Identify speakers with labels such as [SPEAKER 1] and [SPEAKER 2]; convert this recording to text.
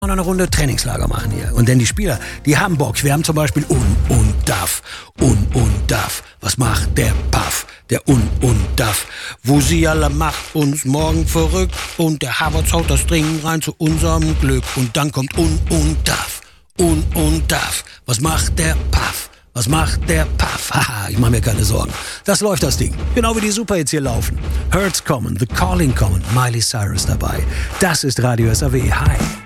[SPEAKER 1] noch eine Runde Trainingslager machen hier. Und denn die Spieler, die haben Bock. Wir haben zum Beispiel und Duff. Duff. Was macht der Puff? Der und Duff. Wo sie alle macht uns morgen verrückt. Und der Havertz haut das Ding rein zu unserem Glück. Und dann kommt und Duff. Und Duff. Was macht der Puff? Was macht der Puff? Haha, ich mach mir keine Sorgen. Das läuft, das Ding. Genau wie die Superhits hier laufen. Hurts kommen, The Calling kommen, Miley Cyrus dabei. Das ist Radio SAW. Hi.